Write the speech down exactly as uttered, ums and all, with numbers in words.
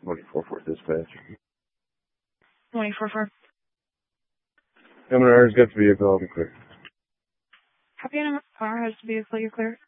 twenty-four four dispatch. twenty-four four. M and R's got the vehicle, I'll be clear. Copy, M and R has the vehicle, you're clear.